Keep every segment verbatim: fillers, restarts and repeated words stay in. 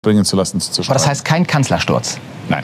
bringen zu lassen. Zu Aber das heißt kein Kanzlersturz? Nein.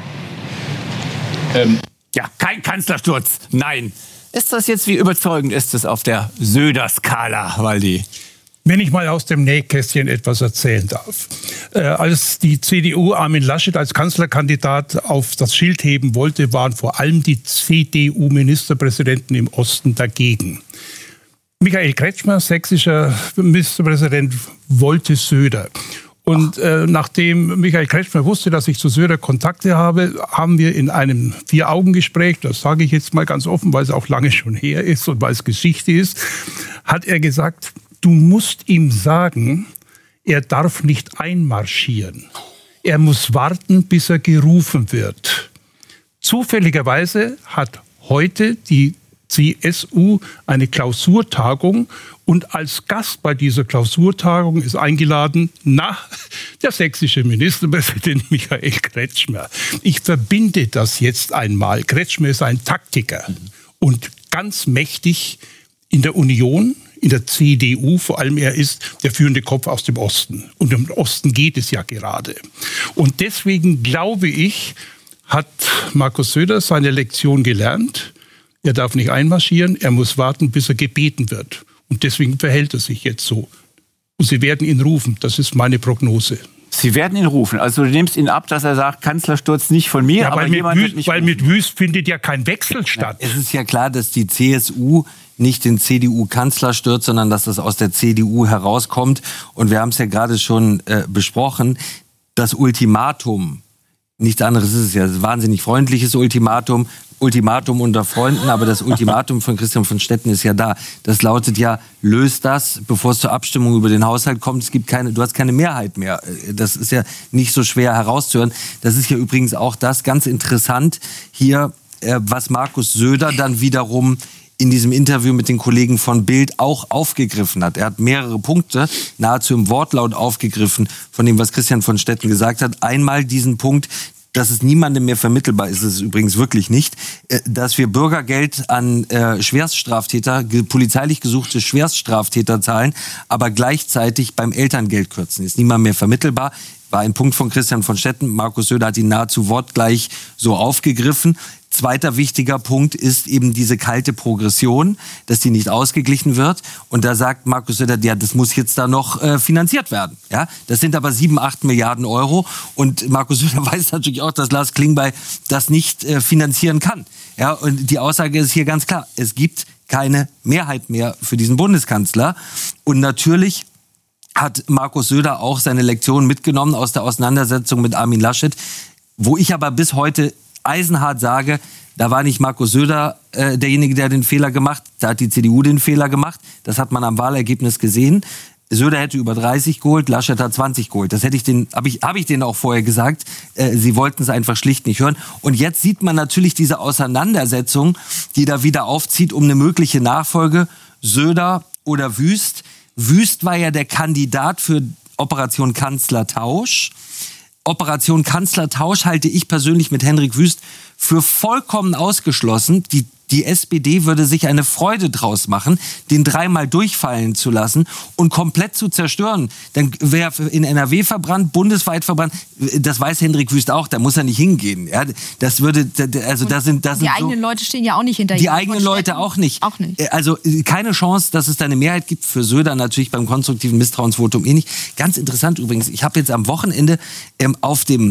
Ähm. Ja, kein Kanzlersturz. Nein. Ist das jetzt, wie überzeugend ist es auf der Söder-Skala, Waldi? Wenn ich mal aus dem Nähkästchen etwas erzählen darf. Äh, als die C D U Armin Laschet als Kanzlerkandidat auf das Schild heben wollte, waren vor allem die C D U-Ministerpräsidenten im Osten dagegen. Michael Kretschmer, sächsischer Ministerpräsident, wollte Söder. Und äh, nachdem Michael Kretschmer wusste, dass ich zu Söder Kontakte habe, haben wir in einem Vier-Augen-Gespräch, das sage ich jetzt mal ganz offen, weil es auch lange schon her ist und weil es Geschichte ist, hat er gesagt, du musst ihm sagen, er darf nicht einmarschieren. Er muss warten, bis er gerufen wird. Zufälligerweise hat heute die C S U eine Klausurtagung und als Gast bei dieser Klausurtagung ist eingeladen, na, der sächsische Ministerpräsident Michael Kretschmer. Ich verbinde das jetzt einmal. Kretschmer ist ein Taktiker und ganz mächtig in der Union, in der C D U, vor allem er ist der führende Kopf aus dem Osten. Und im Osten geht es ja gerade. Und deswegen glaube ich, hat Markus Söder seine Lektion gelernt. Er darf nicht einmarschieren, er muss warten, bis er gebeten wird. Und deswegen verhält er sich jetzt so. Und sie werden ihn rufen, das ist meine Prognose. Sie werden ihn rufen. Also du nimmst ihn ab, dass er sagt, Kanzlersturz nicht von mir, ja, aber weil jemand mit wird mich Weil rufen. mit Wüst findet ja kein Wechsel statt. Ja, es ist ja klar, dass die C S U nicht den C D U-Kanzler stürzt, sondern dass das aus der C D U herauskommt. Und wir haben es ja gerade schon äh, besprochen, das Ultimatum, nichts anderes ist es ja, ein wahnsinnig freundliches Ultimatum, Ultimatum unter Freunden, aber das Ultimatum von Christian von Stetten ist ja da. Das lautet ja, löst das, bevor es zur Abstimmung über den Haushalt kommt. Es gibt keine, du hast keine Mehrheit mehr. Das ist ja nicht so schwer herauszuhören. Das ist ja übrigens auch das ganz interessant hier, was Markus Söder dann wiederum in diesem Interview mit den Kollegen von Bild auch aufgegriffen hat. Er hat mehrere Punkte nahezu im Wortlaut aufgegriffen von dem, was Christian von Stetten gesagt hat. Einmal diesen Punkt, dass es niemandem mehr vermittelbar ist, ist es übrigens wirklich nicht, dass wir Bürgergeld an äh, Schwerststraftäter, ge- polizeilich gesuchte Schwerststraftäter zahlen, aber gleichzeitig beim Elterngeld kürzen. Ist niemand mehr vermittelbar. War ein Punkt von Christian von Stetten. Markus Söder hat ihn nahezu wortgleich so aufgegriffen. Zweiter wichtiger Punkt ist eben diese kalte Progression, dass die nicht ausgeglichen wird. Und da sagt Markus Söder, ja, das muss jetzt da noch äh, finanziert werden. Ja, das sind aber sieben, acht Milliarden Euro. Und Markus Söder weiß natürlich auch, dass Lars Klingbeil das nicht äh, finanzieren kann. Ja, und die Aussage ist hier ganz klar. Es gibt keine Mehrheit mehr für diesen Bundeskanzler. Und natürlich hat Markus Söder auch seine Lektion mitgenommen aus der Auseinandersetzung mit Armin Laschet, wo ich aber bis heute eisenhart sage, da war nicht Markus Söder äh, derjenige, der den Fehler gemacht, da hat die C D U den Fehler gemacht, das hat man am Wahlergebnis gesehen. Söder hätte über dreißig geholt, Laschet hat zwanzig geholt. Das hätte ich den, habe ich, habe ich denen auch vorher gesagt. Äh, sie wollten es einfach schlicht nicht hören. Und jetzt sieht man natürlich diese Auseinandersetzung, die da wieder aufzieht um eine mögliche Nachfolge, Söder oder Wüst. Wüst war ja der Kandidat für Operation Kanzlertausch. Operation Kanzlertausch halte ich persönlich mit Hendrik Wüst für vollkommen ausgeschlossen. Die, die S P D würde sich eine Freude draus machen, den dreimal durchfallen zu lassen und komplett zu zerstören. Dann wäre in N R W verbrannt, bundesweit verbrannt. Das weiß Hendrik Wüst auch, da muss er nicht hingehen. Ja, das würde, also da sind, da sind die eigenen so, Leute stehen ja auch nicht hinter ihm. Die eigenen Leute auch nicht. Auch nicht. Also keine Chance, dass es da eine Mehrheit gibt. Für Söder natürlich beim konstruktiven Misstrauensvotum eh nicht. Ganz interessant übrigens, ich habe jetzt am Wochenende ähm, auf dem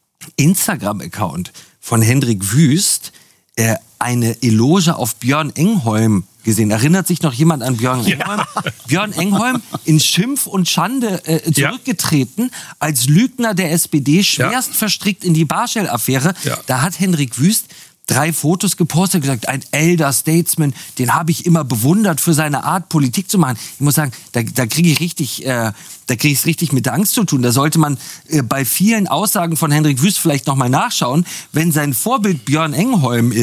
Instagram-Account von Hendrik Wüst äh, eine Eloge auf Björn Engholm gesehen. Erinnert sich noch jemand an Björn Engholm? Ja. Björn Engholm in Schimpf und Schande äh, zurückgetreten, ja. als Lügner der S P D, schwerst ja. verstrickt in die Barschel-Affäre. Ja. Da hat Hendrik Wüst drei Fotos gepostet und gesagt, ein Elder Statesman, den habe ich immer bewundert für seine Art, Politik zu machen. Ich muss sagen, da, da kriege ich richtig, äh, da kriege ich es richtig mit der Angst zu tun. Da sollte man äh, bei vielen Aussagen von Hendrik Wüst vielleicht nochmal nachschauen. Wenn sein Vorbild Björn Engholm ist,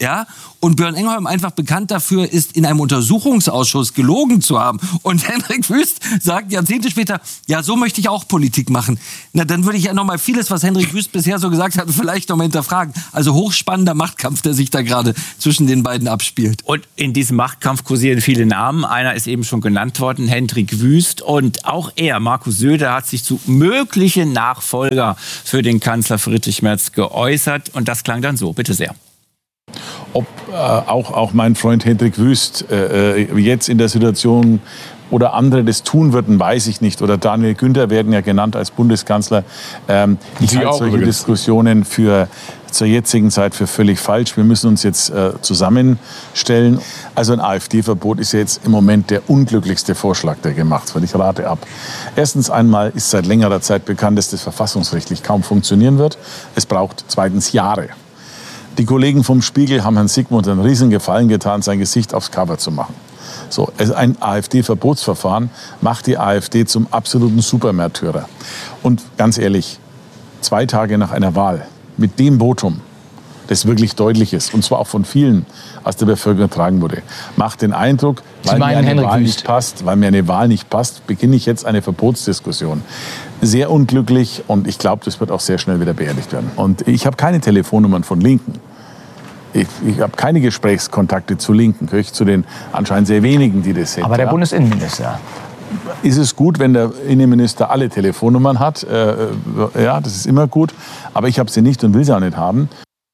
Ja, und Björn Engholm einfach bekannt dafür ist, in einem Untersuchungsausschuss gelogen zu haben. Und Hendrik Wüst sagt Jahrzehnte später, ja, so möchte ich auch Politik machen. Na, dann würde ich ja noch mal vieles, was Hendrik Wüst bisher so gesagt hat, vielleicht noch mal hinterfragen. Also hochspannender Machtkampf, der sich da gerade zwischen den beiden abspielt. Und in diesem Machtkampf kursieren viele Namen. Einer ist eben schon genannt worden, Hendrik Wüst. Und auch er, Markus Söder, hat sich zu möglichen Nachfolger für den Kanzler Friedrich Merz geäußert. Und das klang dann so. Bitte sehr. Ob äh, auch, auch mein Freund Hendrik Wüst äh, jetzt in der Situation oder andere das tun würden, weiß ich nicht. Oder Daniel Günther werden ja genannt als Bundeskanzler. Ähm, ich halte solche übrigens. Diskussionen für zur jetzigen Zeit für völlig falsch. Wir müssen uns jetzt äh, zusammenstellen. Also ein AfD-Verbot ist ja jetzt im Moment der unglücklichste Vorschlag, der gemacht wird. Ich rate ab. Erstens einmal ist seit längerer Zeit bekannt, dass das verfassungsrechtlich kaum funktionieren wird. Es braucht zweitens Jahre. Die Kollegen vom Spiegel haben Herrn Sigmund einen riesen Gefallen getan, sein Gesicht aufs Cover zu machen. So, also ein AfD-Verbotsverfahren macht die AfD zum absoluten Supermärtyrer. Und ganz ehrlich, zwei Tage nach einer Wahl mit dem Votum, das wirklich deutlich ist, und zwar auch von vielen aus der Bevölkerung getragen wurde, macht den Eindruck, weil mir eine Hendrik Wahl Wüst. nicht passt, weil mir eine Wahl nicht passt, beginne ich jetzt eine Verbotsdiskussion. Sehr unglücklich, und ich glaube, das wird auch sehr schnell wieder beerdigt werden. Und ich habe keine Telefonnummern von Linken. Ich, ich habe keine Gesprächskontakte zu Linken, gehöre ich zu den anscheinend sehr wenigen, die das sind. Aber der ja. Bundesinnenminister. Ist es gut, wenn der Innenminister alle Telefonnummern hat? Äh, ja, das ist immer gut. Aber ich habe sie nicht und will sie auch nicht haben.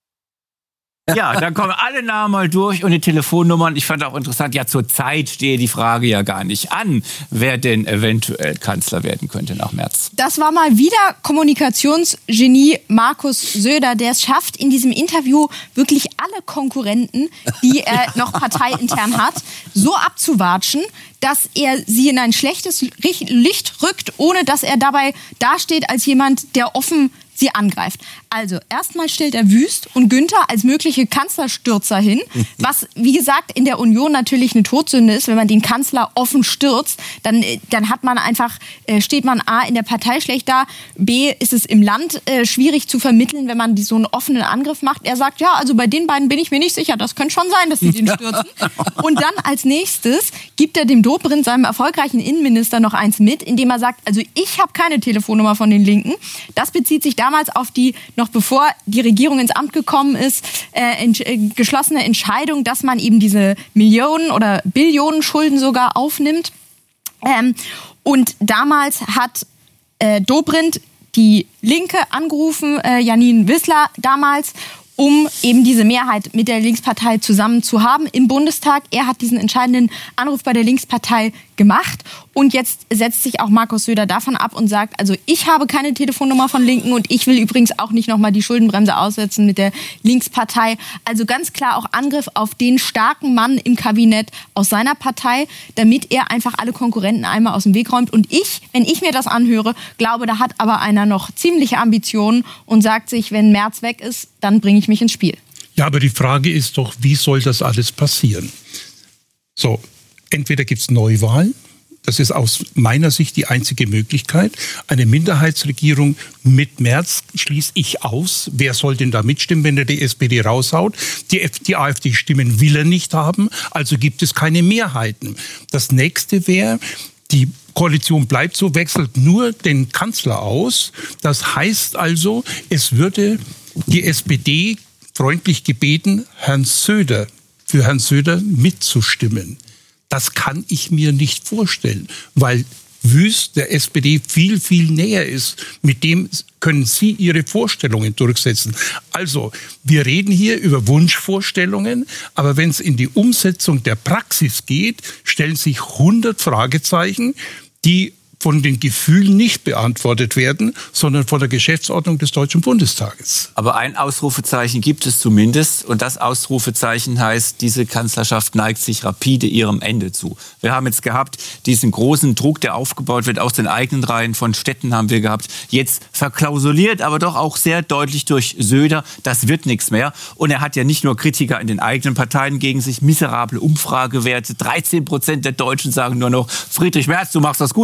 Ja, dann kommen alle Namen mal durch und die Telefonnummern. Ich fand auch interessant, ja, zurzeit stehe die Frage ja gar nicht an, wer denn eventuell Kanzler werden könnte nach März. Das war mal wieder Kommunikationsgenie Markus Söder, der es schafft, in diesem Interview wirklich alle Konkurrenten, die er noch parteiintern hat, so abzuwatschen, dass er sie in ein schlechtes Licht rückt, ohne dass er dabei dasteht als jemand, der offen sie angreift. Also, erstmal stellt er Wüst und Günther als mögliche Kanzlerstürzer hin, was, wie gesagt, in der Union natürlich eine Todsünde ist. Wenn man den Kanzler offen stürzt, dann, dann hat man einfach, steht man A, in der Partei schlecht da, B, ist es im Land äh, schwierig zu vermitteln, wenn man so einen offenen Angriff macht. Er sagt, ja, also bei den beiden bin ich mir nicht sicher, das könnte schon sein, dass sie den stürzen. Und dann als nächstes gibt er dem Dobrindt, seinem erfolgreichen Innenminister, noch eins mit, indem er sagt, also ich habe keine Telefonnummer von den Linken. Das bezieht sich damals auf die, noch bevor die Regierung ins Amt gekommen ist, äh, ent- äh, geschlossene Entscheidung, dass man eben diese Millionen oder Billionen Schulden sogar aufnimmt. Ähm, und damals hat äh, Dobrindt die Linke angerufen, äh, Janine Wissler damals, um eben diese Mehrheit mit der Linkspartei zusammen zu haben im Bundestag. Er hat diesen entscheidenden Anruf bei der Linkspartei gemacht. Und jetzt setzt sich auch Markus Söder davon ab und sagt, also ich habe keine Telefonnummer von Linken und ich will übrigens auch nicht nochmal die Schuldenbremse aussetzen mit der Linkspartei. Also ganz klar auch Angriff auf den starken Mann im Kabinett aus seiner Partei, damit er einfach alle Konkurrenten einmal aus dem Weg räumt. Und ich, wenn ich mir das anhöre, glaube, da hat aber einer noch ziemliche Ambitionen und sagt sich, wenn Merz weg ist, dann bringe ich mich ins Spiel. Ja, aber die Frage ist doch, wie soll das alles passieren? So, entweder gibt es Neuwahlen, das ist aus meiner Sicht die einzige Möglichkeit. Eine Minderheitsregierung mit Merz schließe ich aus. Wer soll denn da mitstimmen, wenn er die S P D raushaut? Die, F- die AfD-Stimmen will er nicht haben, also gibt es keine Mehrheiten. Das nächste wäre, die Koalition bleibt so, wechselt nur den Kanzler aus. Das heißt also, es würde die S P D freundlich gebeten, Herrn Söder, für Herrn Söder mitzustimmen. Das kann ich mir nicht vorstellen, weil Wüst der S P D viel, viel näher ist. Mit dem können Sie Ihre Vorstellungen durchsetzen. Also, wir reden hier über Wunschvorstellungen, aber wenn es in die Umsetzung der Praxis geht, stellen sich hundert Fragezeichen, die von den Gefühlen nicht beantwortet werden, sondern von der Geschäftsordnung des Deutschen Bundestages. Aber ein Ausrufezeichen gibt es zumindest. Und das Ausrufezeichen heißt, diese Kanzlerschaft neigt sich rapide ihrem Ende zu. Wir haben jetzt gehabt diesen großen Druck, der aufgebaut wird aus den eigenen Reihen von Städten, haben wir gehabt. Jetzt verklausuliert, aber doch auch sehr deutlich durch Söder. Das wird nichts mehr. Und er hat ja nicht nur Kritiker in den eigenen Parteien gegen sich, miserable Umfragewerte. dreizehn Prozent der Deutschen sagen nur noch, Friedrich Merz, du machst das gut als Kanzler.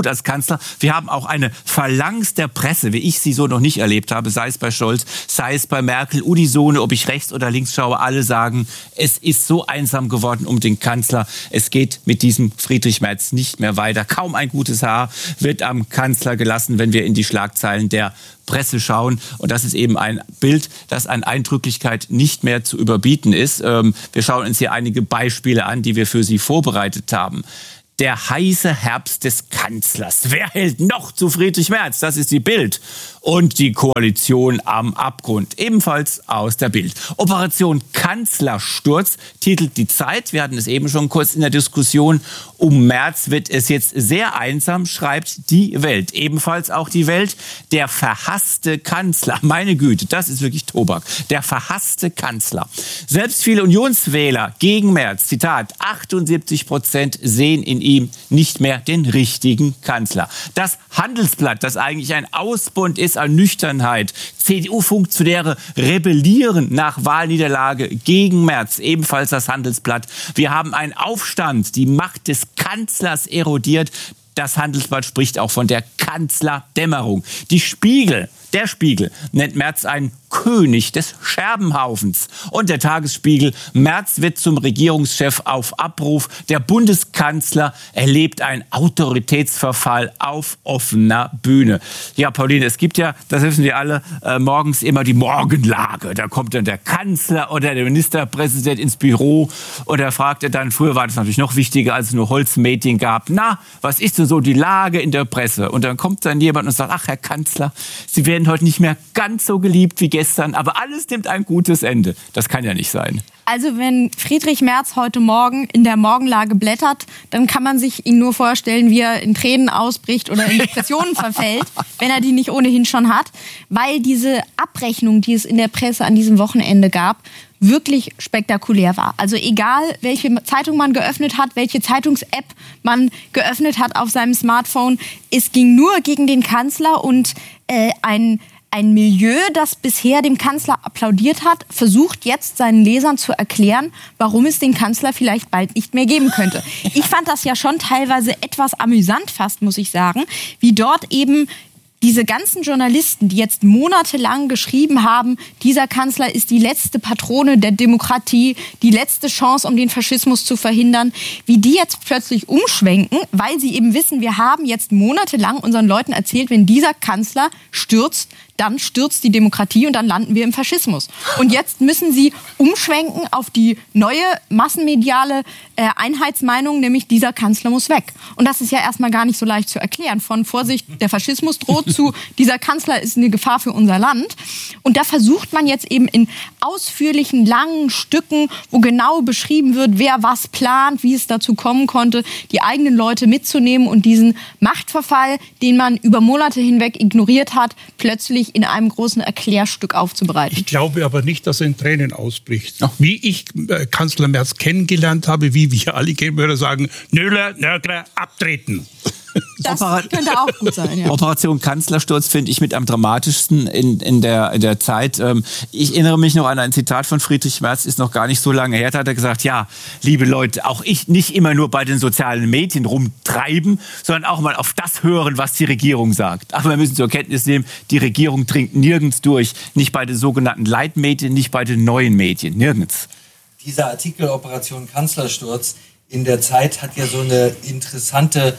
Kanzler. Wir haben auch eine Phalanx der Presse, wie ich sie so noch nicht erlebt habe, sei es bei Scholz, sei es bei Merkel, unisono, ob ich rechts oder links schaue, alle sagen, es ist so einsam geworden um den Kanzler. Es geht mit diesem Friedrich Merz nicht mehr weiter. Kaum ein gutes Haar wird am Kanzler gelassen, wenn wir in die Schlagzeilen der Presse schauen. Und das ist eben ein Bild, das an Eindrücklichkeit nicht mehr zu überbieten ist. Ähm, wir schauen uns hier einige Beispiele an, die wir für Sie vorbereitet haben. Der heiße Herbst des Kanzlers. Wer hält noch zu Friedrich Merz? Das ist die Bild. Und die Koalition am Abgrund. Ebenfalls aus der Bild. Operation Kanzlersturz titelt die Zeit. Wir hatten es eben schon kurz in der Diskussion. Um Merz wird es jetzt sehr einsam, schreibt die Welt. Ebenfalls auch die Welt. Der verhasste Kanzler. Meine Güte, das ist wirklich Tobak. Der verhasste Kanzler. Selbst viele Unionswähler gegen Merz, Zitat, achtundsiebzig Prozent sehen in ihm nicht mehr den richtigen Kanzler. Das Handelsblatt, das eigentlich ein Ausbund ist an Nüchternheit. C D U-Funktionäre rebellieren nach Wahlniederlage gegen Merz. Ebenfalls das Handelsblatt. Wir haben einen Aufstand. Die Macht des Kanzlers erodiert. Das Handelsblatt spricht auch von der Kanzlerdämmerung. Die Spiegel, der Spiegel, nennt Merz einen König des Scherbenhaufens. Und der Tagesspiegel, Merz wird zum Regierungschef auf Abruf. Der Bundeskanzler erlebt einen Autoritätsverfall auf offener Bühne. Ja, Pauline, es gibt ja, das wissen wir alle, äh, morgens immer die Morgenlage. Da kommt dann der Kanzler oder der Ministerpräsident ins Büro und er fragt dann, früher war das natürlich noch wichtiger, als es nur Holzmeeting gab. Na, was ist denn so die Lage in der Presse? Und dann kommt dann jemand und sagt, ach, Herr Kanzler, Sie werden heute nicht mehr ganz so geliebt wie gestern, aber alles nimmt ein gutes Ende. Das kann ja nicht sein. Also wenn Friedrich Merz heute Morgen in der Morgenlage blättert, dann kann man sich ihn nur vorstellen, wie er in Tränen ausbricht oder in Depressionen verfällt, wenn er die nicht ohnehin schon hat. Weil diese Abrechnung, die es in der Presse an diesem Wochenende gab, wirklich spektakulär war. Also egal, welche Zeitung man geöffnet hat, welche Zeitungs-App man geöffnet hat auf seinem Smartphone, es ging nur gegen den Kanzler und äh, ein Ein Milieu, das bisher dem Kanzler applaudiert hat, versucht jetzt seinen Lesern zu erklären, warum es den Kanzler vielleicht bald nicht mehr geben könnte. Ich fand das ja schon teilweise etwas amüsant fast, muss ich sagen, wie dort eben diese ganzen Journalisten, die jetzt monatelang geschrieben haben, dieser Kanzler ist die letzte Patrone der Demokratie, die letzte Chance, um den Faschismus zu verhindern, wie die jetzt plötzlich umschwenken, weil sie eben wissen, wir haben jetzt monatelang unseren Leuten erzählt, wenn dieser Kanzler stürzt, dann stürzt die Demokratie und dann landen wir im Faschismus. Und jetzt müssen sie umschwenken auf die neue massenmediale äh, Einheitsmeinung, nämlich dieser Kanzler muss weg. Und das ist ja erstmal gar nicht so leicht zu erklären. Von Vorsicht, der Faschismus droht zu, dieser Kanzler ist eine Gefahr für unser Land. Und da versucht man jetzt eben in ausführlichen, langen Stücken, wo genau beschrieben wird, wer was plant, wie es dazu kommen konnte, die eigenen Leute mitzunehmen und diesen Machtverfall, den man über Monate hinweg ignoriert hat, plötzlich in einem großen Erklärstück aufzubereiten. Ich glaube aber nicht, dass er in Tränen ausbricht. Ja. Wie ich äh, Kanzler Merz kennengelernt habe, wie wir alle kennen, würde er sagen, Nöller, Nörgler, abtreten. Das könnte auch gut sein, ja. Operation Kanzlersturz finde ich mit am dramatischsten in, in, der, in der Zeit. Ich erinnere mich noch an ein Zitat von Friedrich Merz, ist noch gar nicht so lange her. Da hat er gesagt, ja, liebe Leute, auch ich nicht immer nur bei den sozialen Medien rumtreiben, sondern auch mal auf das hören, was die Regierung sagt. Aber wir müssen zur Kenntnis nehmen, die Regierung dringt nirgends durch. Nicht bei den sogenannten Leitmedien, nicht bei den neuen Medien, nirgends. Dieser Artikel Operation Kanzlersturz in der Zeit hat ja so eine interessante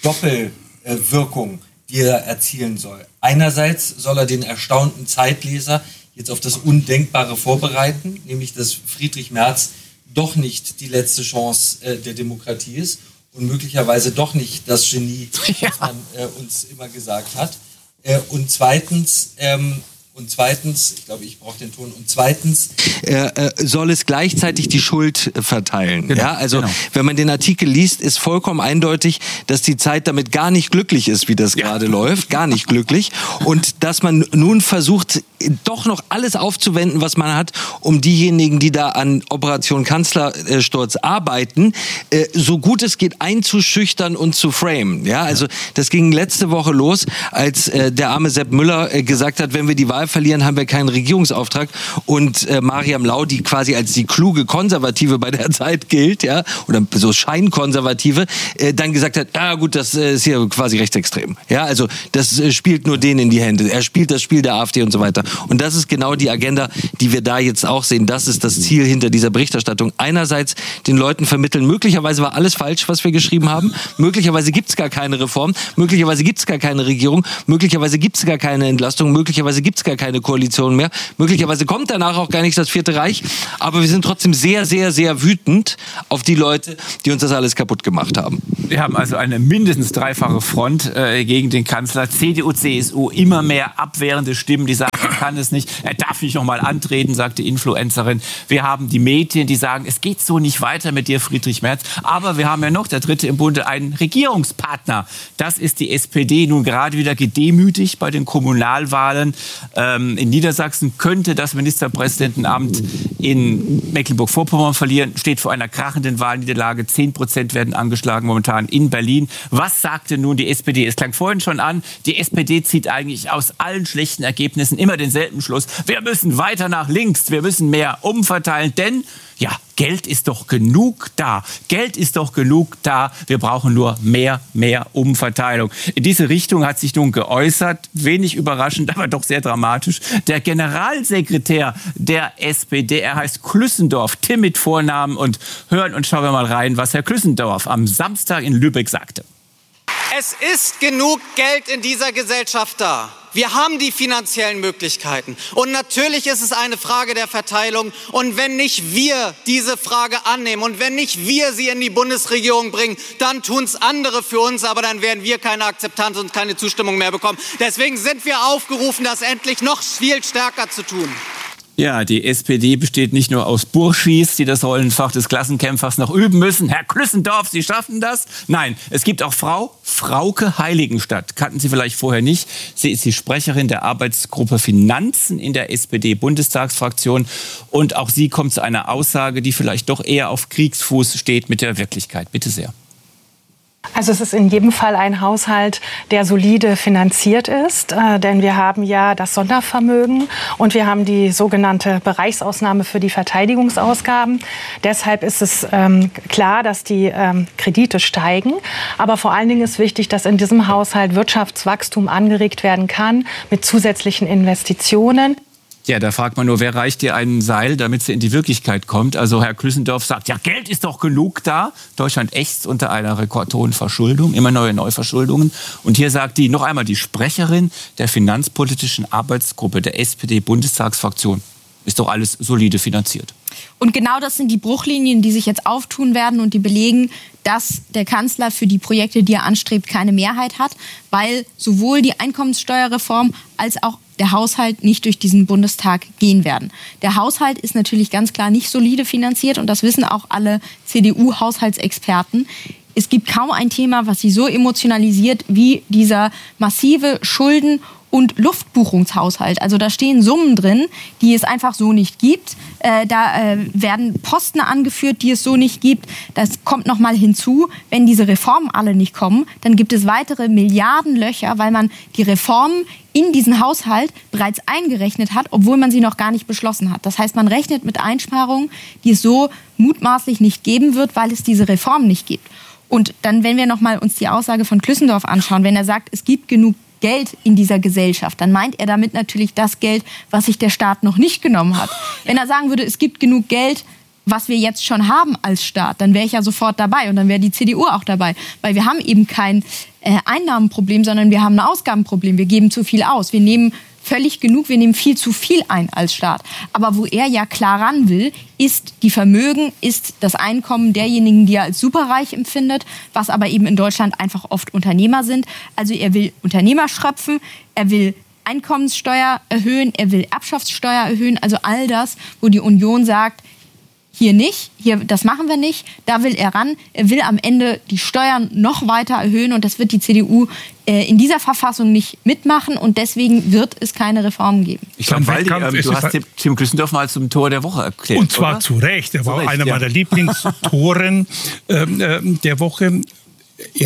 Doppelwirkung, die er erzielen soll. Einerseits soll er den erstaunten Zeitleser jetzt auf das Undenkbare vorbereiten, nämlich dass Friedrich Merz doch nicht die letzte Chance äh, der Demokratie ist und möglicherweise doch nicht das Genie, ja. was man äh, uns immer gesagt hat. Äh, und zweitens, ähm, Und zweitens, ich glaube, ich brauche den Ton, und zweitens äh, äh, soll es gleichzeitig die Schuld äh, verteilen. Genau, ja, also genau. Wenn man den Artikel liest, ist vollkommen eindeutig, dass die Zeit damit gar nicht glücklich ist, wie das ja. gerade läuft, gar nicht glücklich. Und dass man nun versucht, doch noch alles aufzuwenden, was man hat, um diejenigen, die da an Operation Kanzlersturz arbeiten, äh, so gut es geht einzuschüchtern und zu framen. Ja, also das ging letzte Woche los, als äh, der arme Sepp Müller äh, gesagt hat, wenn wir die Wahl verlieren, haben wir keinen Regierungsauftrag. Und äh, Mariam Lau, die quasi als die kluge Konservative bei der Zeit gilt, ja, oder so Scheinkonservative, äh, dann gesagt hat, ah gut, das äh, ist hier quasi rechtsextrem. Ja, also das äh, spielt nur denen in die Hände. Er spielt das Spiel der AfD und so weiter. Und das ist genau die Agenda, die wir da jetzt auch sehen. Das ist das Ziel hinter dieser Berichterstattung. Einerseits den Leuten vermitteln, möglicherweise war alles falsch, was wir geschrieben haben. Möglicherweise gibt es gar keine Reform. Möglicherweise gibt es gar keine Regierung. Möglicherweise gibt es gar keine Entlastung. Möglicherweise gibt es gar keine Koalition mehr. Möglicherweise kommt danach auch gar nicht das Vierte Reich. Aber wir sind trotzdem sehr, sehr, sehr wütend auf die Leute, die uns das alles kaputt gemacht haben. Wir haben also eine mindestens dreifache Front äh, gegen den Kanzler. C D U, C S U, immer mehr abwehrende Stimmen, die sagen, er kann es nicht, er darf nicht noch mal antreten, sagt die Influencerin. Wir haben die Medien, die sagen, es geht so nicht weiter mit dir, Friedrich Merz. Aber wir haben ja noch, der Dritte im Bunde, einen Regierungspartner. Das ist die S P D, nun gerade wieder gedemütigt bei den Kommunalwahlen. Ähm, in Niedersachsen könnte das Ministerpräsidentenamt in Mecklenburg-Vorpommern verlieren, steht vor einer krachenden Wahlniederlage. Zehn Prozent werden angeschlagen momentan in Berlin. Was sagte nun die S P D? Es klang vorhin schon an, die S P D zieht eigentlich aus allen schlechten Ergebnissen immer denselben Schluss. Wir müssen weiter nach links, wir müssen mehr umverteilen, denn ja, Geld ist doch genug da. Geld ist doch genug da. Wir brauchen nur mehr, mehr Umverteilung. In diese Richtung hat sich nun geäußert, wenig überraschend, aber doch sehr dramatisch, der Generalsekretär der S P D. Er heißt Klüssendorf, Tim mit Vornamen. Und hören und schauen wir mal rein, was Herr Klüssendorf am Samstag in Lübeck sagte. Es ist genug Geld in dieser Gesellschaft da. Wir haben die finanziellen Möglichkeiten. Und natürlich ist es eine Frage der Verteilung. Und wenn nicht wir diese Frage annehmen und wenn nicht wir sie in die Bundesregierung bringen, dann tun es andere für uns. Aber dann werden wir keine Akzeptanz und keine Zustimmung mehr bekommen. Deswegen sind wir aufgerufen, das endlich noch viel stärker zu tun. Ja, die S P D besteht nicht nur aus Burschis, die das Rollenfach des Klassenkämpfers noch üben müssen. Herr Klüssendorf, Sie schaffen das. Nein, es gibt auch Frau Frauke Heiligenstadt. Kannten Sie vielleicht vorher nicht. Sie ist die Sprecherin der Arbeitsgruppe Finanzen in der S P D-Bundestagsfraktion. Und auch sie kommt zu einer Aussage, die vielleicht doch eher auf Kriegsfuß steht mit der Wirklichkeit. Bitte sehr. Also es ist in jedem Fall ein Haushalt, der solide finanziert ist, äh, denn wir haben ja das Sondervermögen und wir haben die sogenannte Bereichsausnahme für die Verteidigungsausgaben. Deshalb ist es ähm, klar, dass die ähm, Kredite steigen. Aber vor allen Dingen ist wichtig, dass in diesem Haushalt Wirtschaftswachstum angeregt werden kann mit zusätzlichen Investitionen. Ja, da fragt man nur, wer reicht dir ein Seil, damit sie in die Wirklichkeit kommt? Also Herr Klüssendorf sagt, ja, Geld ist doch genug da. Deutschland ächzt unter einer rekordhohen Verschuldung, immer neue Neuverschuldungen. Und hier sagt die, noch einmal die Sprecherin der finanzpolitischen Arbeitsgruppe der S P D-Bundestagsfraktion, ist doch alles solide finanziert. Und genau das sind die Bruchlinien, die sich jetzt auftun werden und die belegen, dass der Kanzler für die Projekte, die er anstrebt, keine Mehrheit hat, weil sowohl die Einkommenssteuerreform als auch der Haushalt nicht durch diesen Bundestag gehen werden. Der Haushalt ist natürlich ganz klar nicht solide finanziert und das wissen auch alle C D U-Haushaltsexperten. Es gibt kaum ein Thema, was sie so emotionalisiert wie dieser massive Schulden- und Luftbuchungshaushalt. Also da stehen Summen drin, die es einfach so nicht gibt. Äh, da äh, werden Posten angeführt, die es so nicht gibt. Das kommt noch mal hinzu, wenn diese Reformen alle nicht kommen, dann gibt es weitere Milliardenlöcher, weil man die Reformen in diesen Haushalt bereits eingerechnet hat, obwohl man sie noch gar nicht beschlossen hat. Das heißt, man rechnet mit Einsparungen, die es so mutmaßlich nicht geben wird, weil es diese Reformen nicht gibt. Und dann, wenn wir noch mal uns die Aussage von Klüssendorf anschauen, wenn er sagt, es gibt genug Geld in dieser Gesellschaft, dann meint er damit natürlich das Geld, was sich der Staat noch nicht genommen hat. Wenn er sagen würde, es gibt genug Geld, was wir jetzt schon haben als Staat, dann wäre ich ja sofort dabei und dann wäre die C D U auch dabei. Weil wir haben eben kein äh, Einnahmenproblem, sondern wir haben ein Ausgabenproblem. Wir geben zu viel aus. Wir nehmen völlig genug, wir nehmen viel zu viel ein als Staat. Aber wo er ja klar ran will, ist die Vermögen, ist das Einkommen derjenigen, die er als superreich empfindet, was aber eben in Deutschland einfach oft Unternehmer sind. Also er will Unternehmer schröpfen, er will Einkommenssteuer erhöhen, er will Erbschaftssteuer erhöhen, also all das, wo die Union sagt, hier nicht, hier, das machen wir nicht, da will er ran. Er will am Ende die Steuern noch weiter erhöhen und das wird die C D U äh, in dieser Verfassung nicht mitmachen und deswegen wird es keine Reformen geben. Ich glaube, weil ähm, du hast Tim Klüssendorf mal zum Tor der Woche erklärt. Und zwar oder? zu Recht. Er war Recht, einer ja. meiner Lieblingstoren ähm, äh, der Woche. Er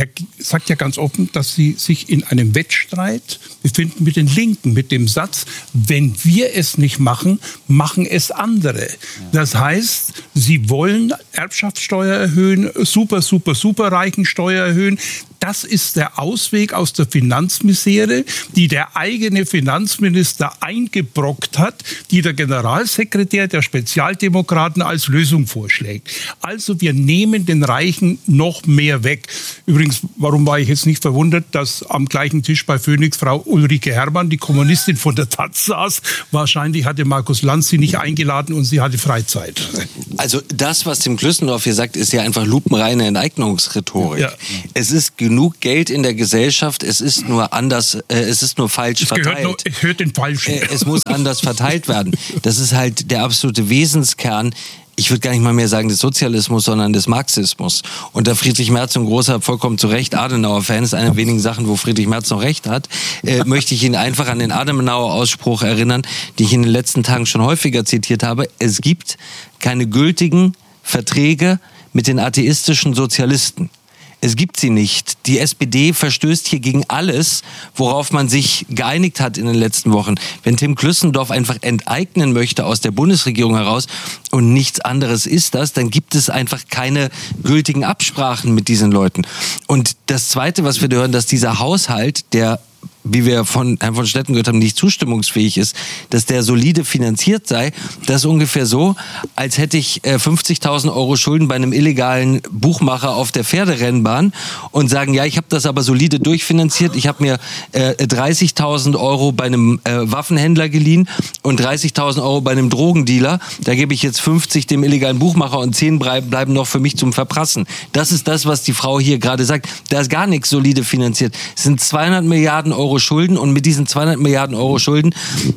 sagt ja ganz offen, dass sie sich in einem Wettstreit befinden mit den Linken, mit dem Satz, wenn wir es nicht machen, machen es andere. Das heißt, sie wollen Erbschaftssteuer erhöhen, super, super, super reichen Steuer erhöhen. Das ist der Ausweg aus der Finanzmisere, die der eigene Finanzminister eingebrockt hat, die der Generalsekretär der Spezialdemokraten als Lösung vorschlägt. Also wir nehmen den Reichen noch mehr weg. Übrigens, warum war ich jetzt nicht verwundert, dass am gleichen Tisch bei Phoenix Frau Ulrike Herrmann, die Kommunistin von der Taz, saß. Wahrscheinlich hatte Markus Lanz sie nicht eingeladen und sie hatte Freizeit. Also das, was Tim Klüssendorf hier sagt, ist ja einfach lupenreine Enteignungsrhetorik. Ja. Es ist genug Geld in der Gesellschaft, es ist nur anders, äh, es ist nur falsch es verteilt. Nur, es hört den Falschen. Äh, es muss anders verteilt werden. Das ist halt der absolute Wesenskern. Ich würde gar nicht mal mehr sagen des Sozialismus, sondern des Marxismus. Und da Friedrich Merz, ein großer, vollkommen zu Recht Adenauer-Fan ist, eine der wenigen Sachen, wo Friedrich Merz noch recht hat, äh, möchte ich ihn einfach an den Adenauer-Ausspruch erinnern, den ich in den letzten Tagen schon häufiger zitiert habe. Es gibt keine gültigen Verträge mit den atheistischen Sozialisten. Es gibt sie nicht. Die S P D verstößt hier gegen alles, worauf man sich geeinigt hat in den letzten Wochen. Wenn Tim Klüssendorf einfach enteignen möchte aus der Bundesregierung heraus und nichts anderes ist das, dann gibt es einfach keine gültigen Absprachen mit diesen Leuten. Und das Zweite, was wir hören, dass dieser Haushalt, der, wie wir von Herrn von Stetten gehört haben, nicht zustimmungsfähig ist, dass der solide finanziert sei, das ist ungefähr so, als hätte ich äh, fünfzigtausend Euro Schulden bei einem illegalen Buchmacher auf der Pferderennbahn und sagen, ja, ich habe das aber solide durchfinanziert, ich habe mir äh, dreißigtausend Euro bei einem äh, Waffenhändler geliehen und dreißigtausend Euro bei einem Drogendealer, da gebe ich jetzt fünfzig dem illegalen Buchmacher und zehn bleiben noch für mich zum Verprassen. Das ist das, was die Frau hier gerade sagt. Da ist gar nichts solide finanziert. Es sind zweihundert Milliarden Euro Schulden und mit diesen zweihundert Milliarden Euro Schulden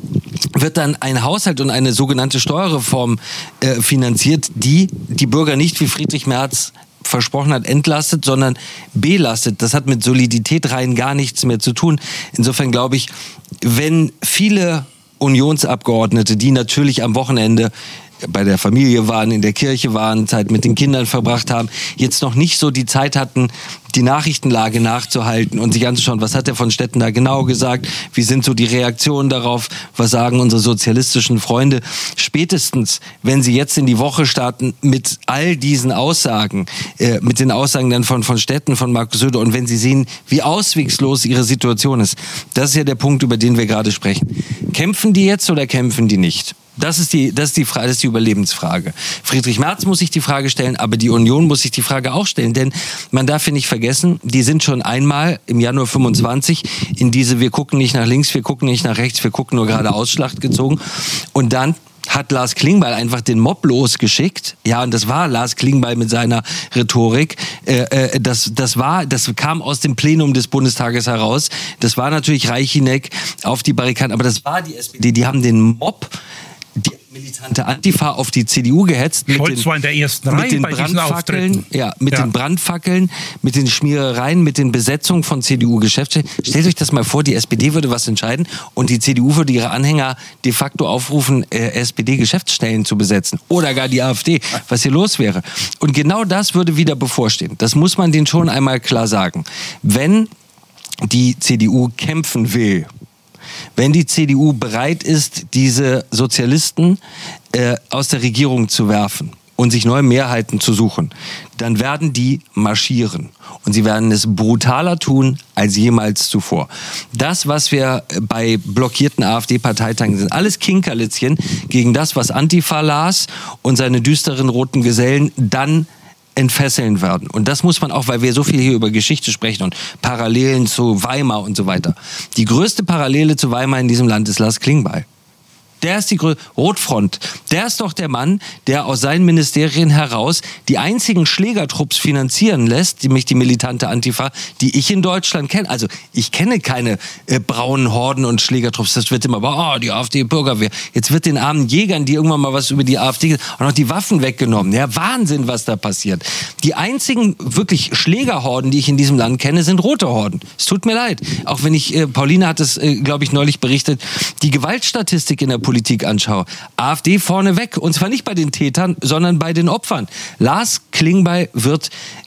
wird dann ein Haushalt und eine sogenannte Steuerreform äh, finanziert, die die Bürger nicht wie Friedrich Merz versprochen hat, entlastet, sondern belastet. Das hat mit Solidität rein gar nichts mehr zu tun. Insofern glaube ich, wenn viele Unionsabgeordnete, die natürlich am Wochenende bei der Familie waren, in der Kirche waren, Zeit mit den Kindern verbracht haben, jetzt noch nicht so die Zeit hatten, die Nachrichtenlage nachzuhalten und sich anzuschauen, was hat der von Stetten da genau gesagt, wie sind so die Reaktionen darauf, was sagen unsere sozialistischen Freunde. Spätestens, wenn sie jetzt in die Woche starten mit all diesen Aussagen, äh, mit den Aussagen dann von, von Stetten, von Markus Söder und wenn sie sehen, wie auswegslos ihre Situation ist, das ist ja der Punkt, über den wir gerade sprechen. Kämpfen die jetzt oder kämpfen die nicht? Das ist die, das ist die Frage, das ist die Überlebensfrage. Friedrich Merz muss sich die Frage stellen, aber die Union muss sich die Frage auch stellen, denn man darf ja nicht vergessen, die sind schon einmal im Januar fünfundzwanzig in diese wir gucken nicht nach links, wir gucken nicht nach rechts, wir gucken nur geradeaus Schlacht gezogen und dann hat Lars Klingbeil einfach den Mob losgeschickt. Ja, und das war Lars Klingbeil mit seiner Rhetorik. Äh, äh, das, das war, das kam aus dem Plenum des Bundestages heraus. Das war natürlich Reichineck auf die Barrikaden, aber das war die S P D. Die haben den Mob, die militante Antifa auf die C D U gehetzt. Mit Scholz den, war in der ersten Reihe mit den bei diesen Brandfackeln, Auftritten. ja, mit Ja. den Brandfackeln, mit den Schmierereien, mit den Besetzungen von C D U-Geschäftsstellen. Stellt euch das mal vor, die S P D würde was entscheiden und die C D U würde ihre Anhänger de facto aufrufen, äh, S P D-Geschäftsstellen zu besetzen. Oder gar die AfD, was hier los wäre. Und genau das würde wieder bevorstehen. Das muss man denen schon einmal klar sagen. Wenn die C D U kämpfen will, wenn die C D U bereit ist, diese Sozialisten äh, aus der Regierung zu werfen und sich neue Mehrheiten zu suchen, dann werden die marschieren. Und sie werden es brutaler tun als jemals zuvor. Das, was wir bei blockierten AfD-Parteitagen sind, alles Kinkerlitzchen gegen das, was Antifa Lars und seine düsteren roten Gesellen dann entfesseln werden. Und das muss man auch, weil wir so viel hier über Geschichte sprechen und Parallelen zu Weimar und so weiter. Die größte Parallele zu Weimar in diesem Land ist Lars Klingbeil. Der ist die Grö- Rotfront. Der ist doch der Mann, der aus seinen Ministerien heraus die einzigen Schlägertrupps finanzieren lässt, nämlich die militante Antifa, die ich in Deutschland kenne. Also ich kenne keine äh, braunen Horden und Schlägertrupps. Das wird immer, oh, die AfD-Bürgerwehr. Jetzt wird den armen Jägern, die irgendwann mal was über die AfD, auch noch die Waffen weggenommen. Ja, Wahnsinn, was da passiert. Die einzigen wirklich Schlägerhorden, die ich in diesem Land kenne, sind rote Horden. Es tut mir leid. Auch wenn ich, äh, Pauline hat es, äh, glaube ich, neulich berichtet, die Gewaltstatistik in der Politik anschaue. AfD vorne weg. Und zwar nicht bei den Tätern, sondern bei den Opfern. Lars Klingbeil wird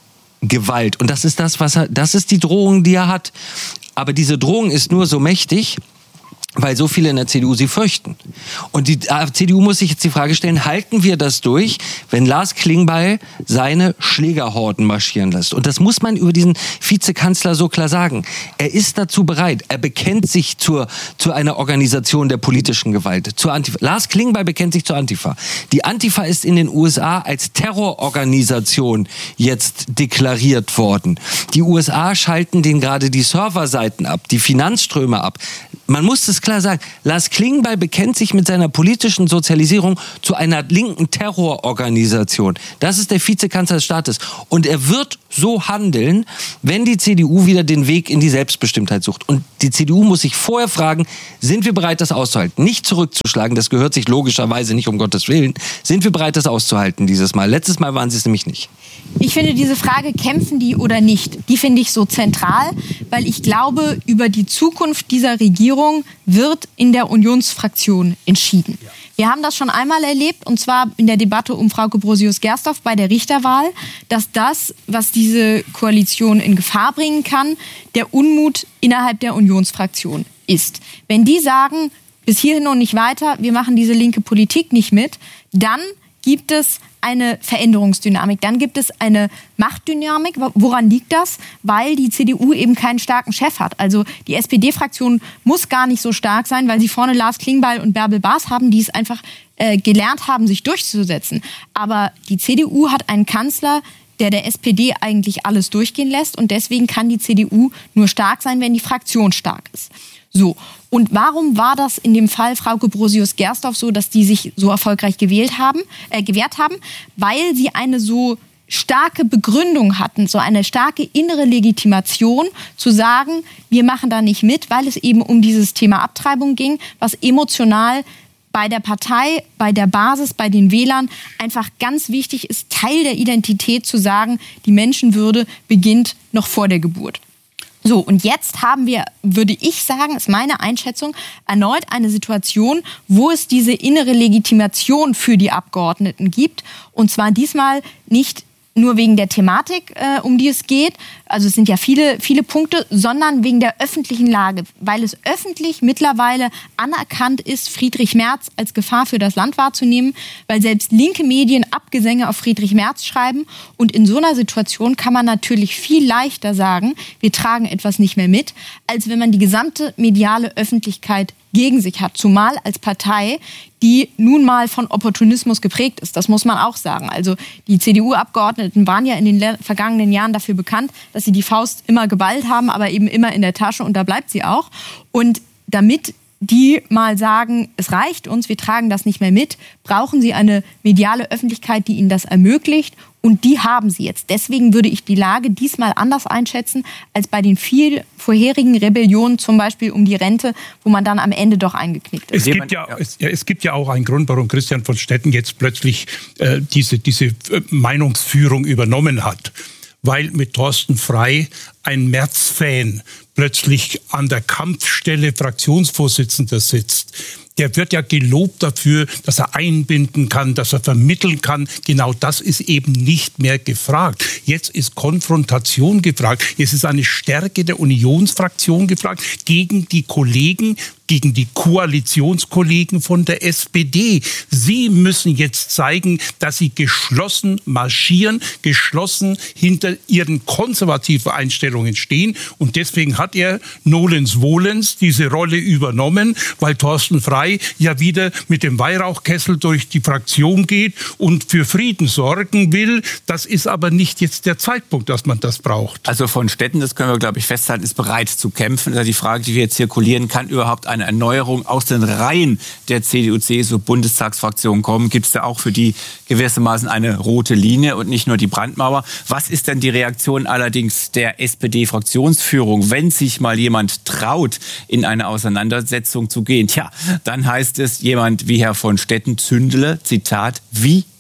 Gewalt. Und das ist das, was er, das ist die Drohung, die er hat. Aber diese Drohung ist nur so mächtig, weil so viele in der C D U sie fürchten. Und die C D U muss sich jetzt die Frage stellen, halten wir das durch, wenn Lars Klingbeil seine Schlägerhorden marschieren lässt? Und das muss man über diesen Vizekanzler so klar sagen. Er ist dazu bereit. Er bekennt sich zur, zu einer Organisation der politischen Gewalt. Zur Antifa. Lars Klingbeil bekennt sich zur Antifa. Die Antifa ist in den U S A als Terrororganisation jetzt deklariert worden. Die U S A schalten denen gerade die Serverseiten ab, die Finanzströme ab. Man muss es klar sagen, Lars Klingbeil bekennt sich mit seiner politischen Sozialisierung zu einer linken Terrororganisation. Das ist der Vizekanzler des Staates. Und er wird so handeln, wenn die C D U wieder den Weg in die Selbstbestimmtheit sucht. Und die C D U muss sich vorher fragen, sind wir bereit, das auszuhalten? Nicht zurückzuschlagen, das gehört sich logischerweise nicht, um Gottes Willen. Sind wir bereit, das auszuhalten dieses Mal? Letztes Mal waren sie es nämlich nicht. Ich finde diese Frage, kämpfen die oder nicht, die finde ich so zentral, weil ich glaube, über die Zukunft dieser Regierung wird in der Unionsfraktion entschieden. Ja. Wir haben das schon einmal erlebt, und zwar in der Debatte um Frauke Brosius-Gersdorf bei der Richterwahl, dass das, was diese Koalition in Gefahr bringen kann, der Unmut innerhalb der Unionsfraktion ist. Wenn die sagen, bis hierhin und nicht weiter, wir machen diese linke Politik nicht mit, dann gibt es eine Veränderungsdynamik, dann gibt es eine Machtdynamik. Woran liegt das? Weil die C D U eben keinen starken Chef hat. Also die S P D-Fraktion muss gar nicht so stark sein, weil sie vorne Lars Klingbeil und Bärbel Baas haben, die es einfach äh, gelernt haben, sich durchzusetzen. Aber die C D U hat einen Kanzler, der der S P D eigentlich alles durchgehen lässt, und deswegen kann die C D U nur stark sein, wenn die Fraktion stark ist. So, und warum war das in dem Fall Frauke Brosius-Gersdorf so, dass die sich so erfolgreich gewählt haben, äh, gewehrt haben? Weil sie eine so starke Begründung hatten, so eine starke innere Legitimation zu sagen, wir machen da nicht mit, weil es eben um dieses Thema Abtreibung ging, was emotional bei der Partei, bei der Basis, bei den Wählern einfach ganz wichtig ist, Teil der Identität zu sagen, die Menschenwürde beginnt noch vor der Geburt. So, und jetzt haben wir, würde ich sagen, ist meine Einschätzung, erneut eine Situation, wo es diese innere Legitimation für die Abgeordneten gibt. Und zwar diesmal nicht nur wegen der Thematik, äh, um die es geht, also es sind ja viele, viele Punkte, sondern wegen der öffentlichen Lage, weil es öffentlich mittlerweile anerkannt ist, Friedrich Merz als Gefahr für das Land wahrzunehmen, weil selbst linke Medien Abgesänge auf Friedrich Merz schreiben, und in so einer Situation kann man natürlich viel leichter sagen, wir tragen etwas nicht mehr mit, als wenn man die gesamte mediale Öffentlichkeit gegen sich hat, zumal als Partei, die nun mal von Opportunismus geprägt ist. Das muss man auch sagen. Also die C D U-Abgeordneten waren ja in den le- vergangenen Jahren dafür bekannt, dass sie die Faust immer geballt haben, aber eben immer in der Tasche, und da bleibt sie auch. Und damit die mal sagen, es reicht uns, wir tragen das nicht mehr mit, brauchen sie eine mediale Öffentlichkeit, die ihnen das ermöglicht, und die haben sie jetzt. Deswegen würde ich die Lage diesmal anders einschätzen als bei den vielen vorherigen Rebellionen, zum Beispiel um die Rente, wo man dann am Ende doch eingeknickt ist. Es gibt ja, es, ja, es gibt ja auch einen Grund, warum Christian von Stetten jetzt plötzlich äh, diese, diese Meinungsführung übernommen hat. Weil mit Thorsten Frey ein Merz-Fan plötzlich an der Kampfstelle Fraktionsvorsitzender sitzt. Der wird ja gelobt dafür, dass er einbinden kann, dass er vermitteln kann. Genau das ist eben nicht mehr gefragt. Jetzt ist Konfrontation gefragt. Jetzt ist eine Stärke der Unionsfraktion gefragt gegen die Kollegen, gegen die Koalitionskollegen von der S P D. Sie müssen jetzt zeigen, dass sie geschlossen marschieren, geschlossen hinter ihren konservativen Einstellungen stehen. Und deswegen hat er nolens volens diese Rolle übernommen, weil Thorsten Frey ja wieder mit dem Weihrauchkessel durch die Fraktion geht und für Frieden sorgen will. Das ist aber nicht jetzt der Zeitpunkt, dass man das braucht. Also von Stetten, das können wir, glaube ich, festhalten, ist bereit zu kämpfen. Also die Frage, die wir jetzt zirkulieren, kann überhaupt eine Erneuerung aus den Reihen der C D U C S U-Bundestagsfraktion kommen? Gibt es da auch für die gewissermaßen eine rote Linie und nicht nur die Brandmauer? Was ist denn die Reaktion allerdings der S P D-Fraktionsführung, wenn sich mal jemand traut, in eine Auseinandersetzung zu gehen? Tja, dann heißt es, jemand wie Herr von Stetten zündele, Zitat, wie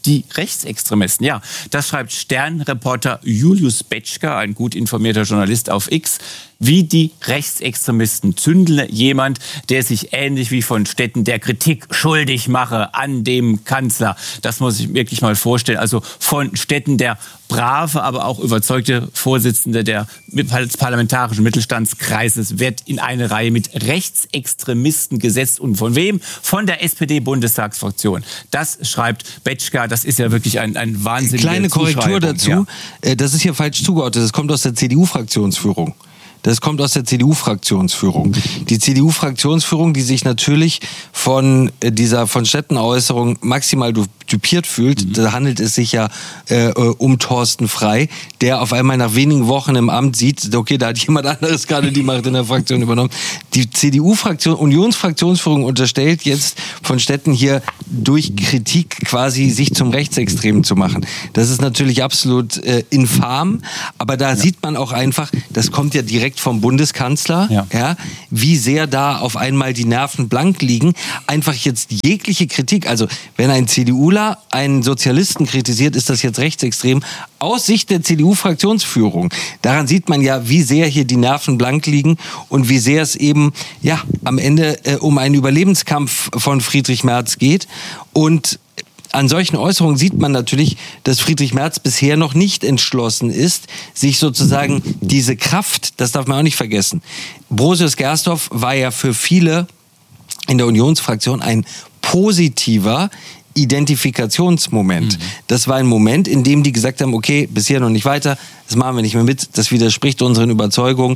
die Rechtsextremisten. Ja, das schreibt Stern-Reporter Julius Betschka, ein gut informierter Journalist auf X, wie die Rechtsextremisten zündele. Jemand, der sich ähnlich wie von Stetten der Kritik schuldig mache an dem Kanzler. Das muss ich wirklich mal vorstellen. Also von Stetten der brave, aber auch überzeugte Vorsitzende der parlamentarischen Mittelstandskreises wird in eine Reihe mit Rechtsextremisten gesetzt. Und von wem? Von der S P D-Bundestagsfraktion. Das schreibt Betschka. Das ist ja wirklich ein, ein wahnsinniger Kleine Korrektur dazu. Ja. Das ist hier falsch zugeordnet. Das kommt aus der C D U-Fraktionsführung. Das kommt aus der C D U-Fraktionsführung. Die C D U-Fraktionsführung, die sich natürlich von dieser von Stetten-Äußerung maximal dupiert fühlt, mhm. da handelt es sich ja äh, um Thorsten Frey, der auf einmal nach wenigen Wochen im Amt sieht, okay, da hat jemand anderes gerade die Macht in der Fraktion übernommen. Die C D U-Fraktion, Unionsfraktionsführung unterstellt jetzt von Stetten hier durch Kritik quasi sich zum Rechtsextremen zu machen. Das ist natürlich absolut äh, infam, aber da ja. sieht man auch einfach, das kommt ja direkt vom Bundeskanzler, ja. Ja, wie sehr da auf einmal die Nerven blank liegen. Einfach jetzt jegliche Kritik, also wenn ein CDUler einen Sozialisten kritisiert, ist das jetzt rechtsextrem, aus Sicht der C D U-Fraktionsführung. Daran sieht man ja, wie sehr hier die Nerven blank liegen und wie sehr es eben ja am Ende äh, um einen Überlebenskampf von Friedrich Merz geht. Und an solchen Äußerungen sieht man natürlich, dass Friedrich Merz bisher noch nicht entschlossen ist, sich sozusagen diese Kraft, das darf man auch nicht vergessen. Brosius Gersdorf war ja für viele in der Unionsfraktion ein positiver Identifikationsmoment. Mhm. Das war ein Moment, in dem die gesagt haben, okay, bisher noch nicht weiter, das machen wir nicht mehr mit, das widerspricht unseren Überzeugungen.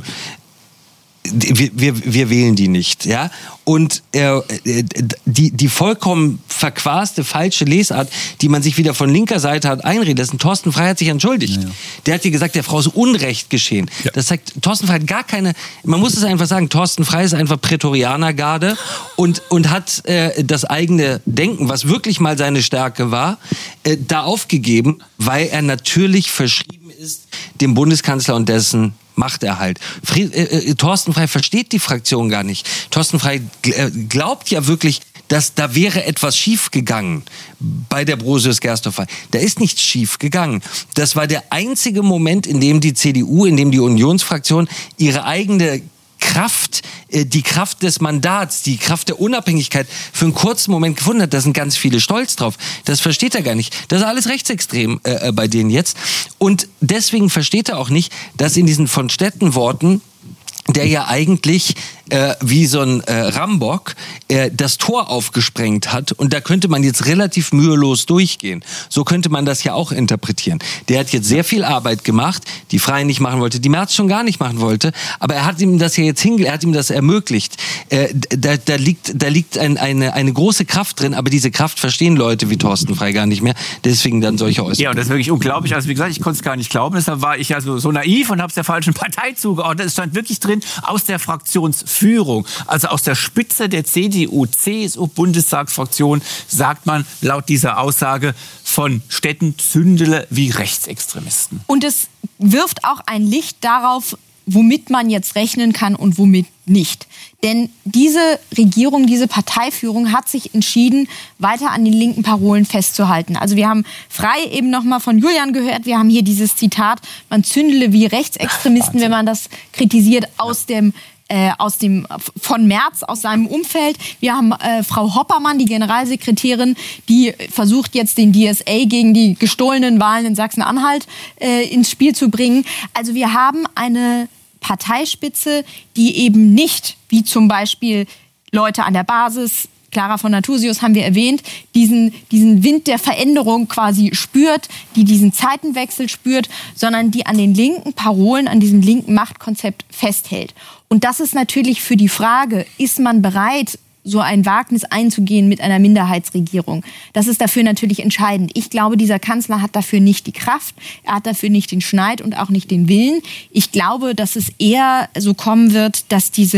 Wir, wir, wir wählen die nicht, ja. Und äh, die, die vollkommen verquaste, falsche Lesart, die man sich wieder von linker Seite hat einreden lassen. Thorsten Frey hat sich entschuldigt. Ja, ja. Der hat dir gesagt, der Frau ist Unrecht geschehen. Ja. Das sagt, Thorsten Frey hat gar keine, man muss es einfach sagen, Thorsten Frey ist einfach Prätorianergarde und, und hat äh, das eigene Denken, was wirklich mal seine Stärke war, äh, da aufgegeben, weil er natürlich verschrieben ist dem Bundeskanzler und dessen Machterhalt. Fried, äh, äh, Thorsten Frey versteht die Fraktion gar nicht. Thorsten Frey äh, glaubt ja wirklich, dass da wäre etwas schiefgegangen bei der Brosius Gersdorf. Da ist nichts schiefgegangen. Das war der einzige Moment, in dem die C D U, in dem die Unionsfraktion ihre eigene Kraft, die Kraft des Mandats, die Kraft der Unabhängigkeit für einen kurzen Moment gefunden hat. Da sind ganz viele stolz drauf. Das versteht er gar nicht. Das ist alles rechtsextrem äh, bei denen jetzt. Und deswegen versteht er auch nicht, dass in diesen von Stetten Worten, der ja eigentlich äh, wie so ein äh, Rambock äh, das Tor aufgesprengt hat. Und da könnte man jetzt relativ mühelos durchgehen. So könnte man das ja auch interpretieren. Der hat jetzt sehr viel Arbeit gemacht, die Frey nicht machen wollte, die Merz schon gar nicht machen wollte. Aber er hat ihm das ja jetzt hingelegt, er hat ihm das ermöglicht. Äh, da, da liegt, da liegt ein, eine, eine große Kraft drin, aber diese Kraft verstehen Leute wie Thorsten Frey gar nicht mehr. Deswegen dann solche Äußerungen. Ja, und das ist wirklich unglaublich. Also wie gesagt, ich konnte es gar nicht glauben. Deshalb war ich ja so, so naiv und habe es der falschen Partei zugeordnet. Es stand wirklich drin, aus der Fraktionsführung, also aus der Spitze der C D U C S U-Bundestagsfraktion, sagt man laut dieser Aussage von Stetten zündele wie Rechtsextremisten. Und es wirft auch ein Licht darauf, womit man jetzt rechnen kann und womit nicht. Denn diese Regierung, diese Parteiführung hat sich entschieden, weiter an den linken Parolen festzuhalten. Also wir haben Frey eben noch mal von Julian gehört. Wir haben hier dieses Zitat, man zündele wie Rechtsextremisten, wenn man das kritisiert, aus dem Äh, aus dem, von Merz, aus seinem Umfeld. Wir haben äh, Frau Hoppermann, die Generalsekretärin, die versucht jetzt den D S A gegen die gestohlenen Wahlen in Sachsen-Anhalt äh, ins Spiel zu bringen. Also wir haben eine Parteispitze, die eben nicht, wie zum Beispiel Leute an der Basis, Clara von Nathusius haben wir erwähnt, diesen, diesen Wind der Veränderung quasi spürt, die diesen Zeitenwechsel spürt, sondern die an den linken Parolen, an diesem linken Machtkonzept festhält. Und das ist natürlich für die Frage, ist man bereit, so ein Wagnis einzugehen mit einer Minderheitsregierung? Das ist dafür natürlich entscheidend. Ich glaube, dieser Kanzler hat dafür nicht die Kraft, er hat dafür nicht den Schneid und auch nicht den Willen. Ich glaube, dass es eher so kommen wird, dass diese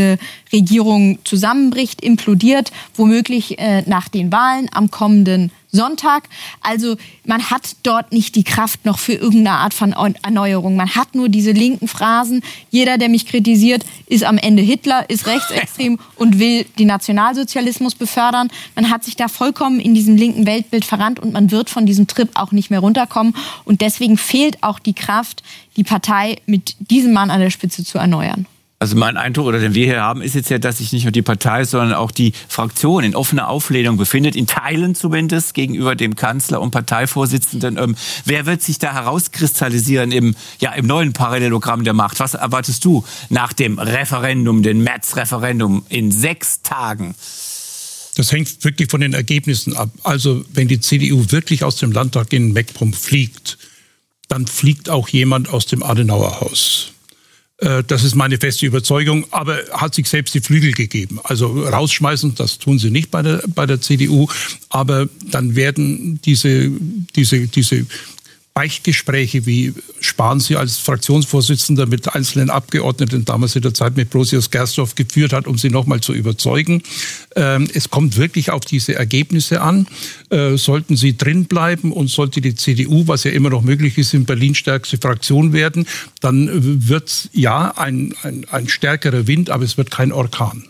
Regierung zusammenbricht, implodiert, womöglich äh, nach den Wahlen am kommenden Sonntag. Also man hat dort nicht die Kraft noch für irgendeine Art von Erneuerung. Man hat nur diese linken Phrasen. Jeder, der mich kritisiert, ist am Ende Hitler, ist rechtsextrem und will den Nationalsozialismus befördern. Man hat sich da vollkommen in diesem linken Weltbild verrannt und man wird von diesem Trip auch nicht mehr runterkommen. Und deswegen fehlt auch die Kraft, die Partei mit diesem Mann an der Spitze zu erneuern. Also mein Eindruck, oder den wir hier haben, ist jetzt ja, dass sich nicht nur die Partei, sondern auch die Fraktion in offener Auflehnung befindet, in Teilen zumindest, gegenüber dem Kanzler und Parteivorsitzenden. Ähm, wer wird sich da herauskristallisieren im, ja, im neuen Parallelogramm der Macht? Was erwartest du nach dem Referendum, dem März-Referendum in sechs Tagen? Das hängt wirklich von den Ergebnissen ab. Also wenn die C D U wirklich aus dem Landtag in Mecklenburg fliegt, dann fliegt auch jemand aus dem Adenauerhaus. Das ist meine feste Überzeugung, aber hat sich selbst die Flügel gegeben. Also rausschmeißen, das tun sie nicht bei der, bei der C D U, aber dann werden diese, diese, diese Beichtgespräche, wie Spahn sie als Fraktionsvorsitzender mit einzelnen Abgeordneten damals in der Zeit mit Brosius Gersdorf geführt hat, um sie nochmal zu überzeugen. Ähm, es kommt wirklich auf diese Ergebnisse an. Äh, sollten sie drin bleiben und sollte die C D U, was ja immer noch möglich ist, in Berlin stärkste Fraktion werden, dann wird ja ein, ein, ein stärkerer Wind, aber es wird kein Orkan.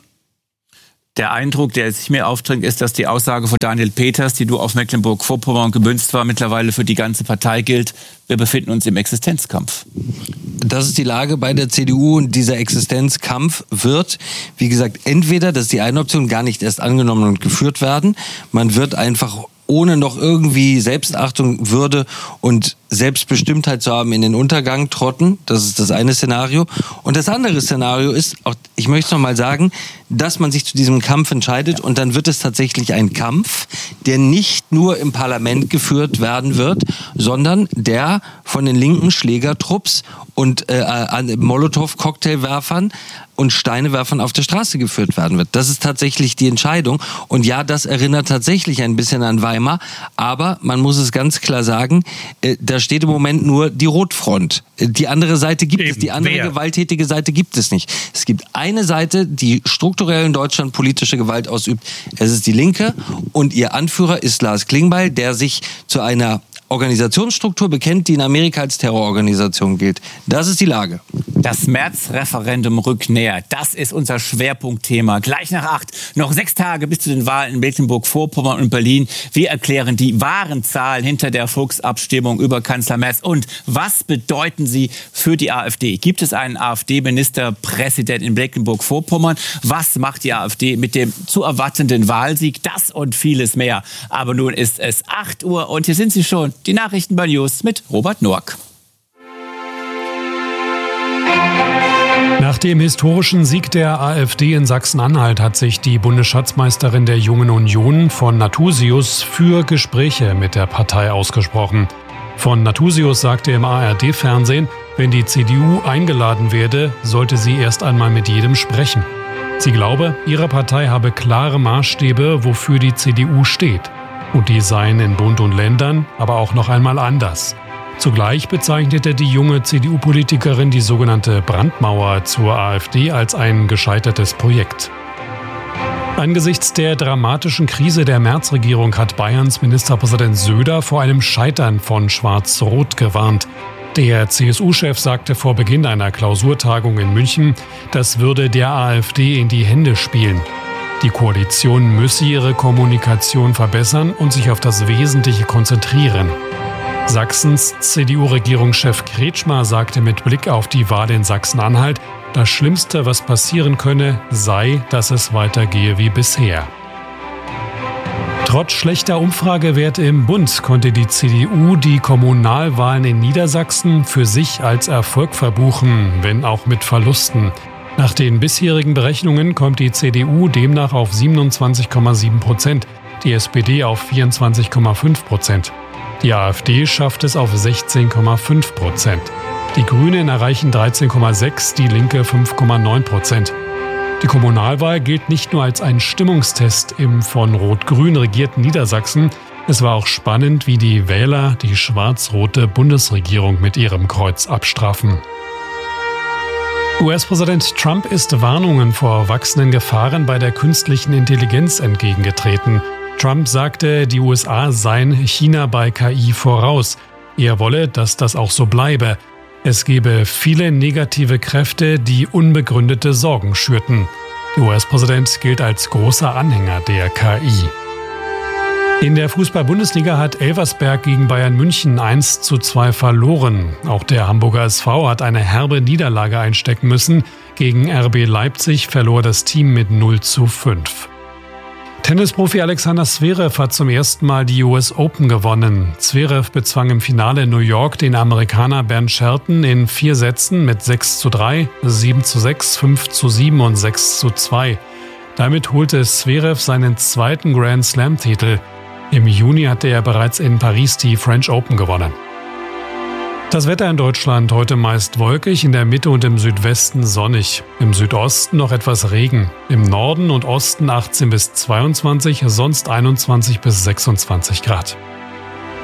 Der Eindruck, der sich mir aufdrängt, ist, dass die Aussage von Daniel Peters, die du auf Mecklenburg-Vorpommern gemünzt war, mittlerweile für die ganze Partei gilt. Wir befinden uns im Existenzkampf. Das ist die Lage bei der C D U und dieser Existenzkampf wird, wie gesagt, entweder, das ist die eine Option, gar nicht erst angenommen und geführt werden. Man wird einfach ohne noch irgendwie Selbstachtung, Würde und Selbstbestimmtheit zu haben, in den Untergang trotten. Das ist das eine Szenario. Und das andere Szenario ist, auch, ich möchte es nochmal sagen, dass man sich zu diesem Kampf entscheidet und dann wird es tatsächlich ein Kampf, der nicht nur im Parlament geführt werden wird, sondern der von den linken Schlägertrupps und äh, Molotow-Cocktailwerfern und Steinewerfern auf der Straße geführt werden wird. Das ist tatsächlich die Entscheidung. Und ja, das erinnert tatsächlich ein bisschen an Weimar, aber man muss es ganz klar sagen, äh, da steht im Moment nur die Rotfront. Die andere Seite gibt Eben. es, die andere Wer? gewalttätige Seite gibt es nicht. Es gibt eine Seite, die strukturell in Deutschland politische Gewalt ausübt. Es ist die Linke und ihr Anführer ist Lars Klingbeil, der sich zu einer Organisationsstruktur bekennt, die in Amerika als Terrororganisation gilt. Das ist die Lage. Das März-Referendum rückt näher. Das ist unser Schwerpunktthema. Gleich nach acht, noch sechs Tage bis zu den Wahlen in Mecklenburg-Vorpommern und Berlin. Wir erklären die wahren Zahlen hinter der Volksabstimmung über Kanzler Merz. Und was bedeuten sie für die AfD? Gibt es einen AfD-Ministerpräsident in Mecklenburg-Vorpommern? Was macht die AfD mit dem zu erwartenden Wahlsieg? Das und vieles mehr. Aber nun ist es acht Uhr und hier sind sie schon. Die Nachrichten bei News mit Robert Noack. Nach dem historischen Sieg der AfD in Sachsen-Anhalt hat sich die Bundesschatzmeisterin der Jungen Union von Nathusius für Gespräche mit der Partei ausgesprochen. Von Nathusius sagte im A R D-Fernsehen, wenn die C D U eingeladen werde, sollte sie erst einmal mit jedem sprechen. Sie glaube, ihre Partei habe klare Maßstäbe, wofür die C D U steht. Und die seien in Bund und Ländern aber auch noch einmal anders. Zugleich bezeichnete die junge C D U-Politikerin die sogenannte Brandmauer zur AfD als ein gescheitertes Projekt. Angesichts der dramatischen Krise der Merz-Regierung hat Bayerns Ministerpräsident Söder vor einem Scheitern von Schwarz-Rot gewarnt. Der C S U-Chef sagte vor Beginn einer Klausurtagung in München, das würde der AfD in die Hände spielen. Die Koalition müsse ihre Kommunikation verbessern und sich auf das Wesentliche konzentrieren. Sachsens C D U-Regierungschef Kretschmer sagte mit Blick auf die Wahl in Sachsen-Anhalt, das Schlimmste, was passieren könne, sei, dass es weitergehe wie bisher. Trotz schlechter Umfragewerte im Bund konnte die C D U die Kommunalwahlen in Niedersachsen für sich als Erfolg verbuchen, wenn auch mit Verlusten. Nach den bisherigen Berechnungen kommt die C D U demnach auf siebenundzwanzig Komma sieben Prozent, die S P D auf vierundzwanzig Komma fünf Prozent. Die AfD schafft es auf sechzehn Komma fünf Prozent. Die Grünen erreichen dreizehn Komma sechs, die Linke fünf Komma neun Prozent. Die Kommunalwahl gilt nicht nur als ein Stimmungstest im von Rot-Grün regierten Niedersachsen. Es war auch spannend, wie die Wähler die schwarz-rote Bundesregierung mit ihrem Kreuz abstrafen. U S-Präsident Trump ist Warnungen vor wachsenden Gefahren bei der künstlichen Intelligenz entgegengetreten. Trump sagte, die U S A seien China bei K I voraus. Er wolle, dass das auch so bleibe. Es gebe viele negative Kräfte, die unbegründete Sorgen schürten. Der U S-Präsident gilt als großer Anhänger der K I. In der Fußball-Bundesliga hat Elversberg gegen Bayern München eins zu zwei verloren. Auch der Hamburger S V hat eine herbe Niederlage einstecken müssen. Gegen R B Leipzig verlor das Team mit null zu fünf. Tennisprofi Alexander Zverev hat zum ersten Mal die U S Open gewonnen. Zverev bezwang im Finale in New York den Amerikaner Bernd Shelton in vier Sätzen mit sechs zu drei, sieben zu sechs, fünf zu sieben und sechs zu zwei. Damit holte Zverev seinen zweiten Grand Slam-Titel. Im Juni hatte er bereits in Paris die French Open gewonnen. Das Wetter in Deutschland heute meist wolkig, in der Mitte und im Südwesten sonnig. Im Südosten noch etwas Regen. Im Norden und Osten achtzehn bis zweiundzwanzig, sonst einundzwanzig bis sechsundzwanzig Grad.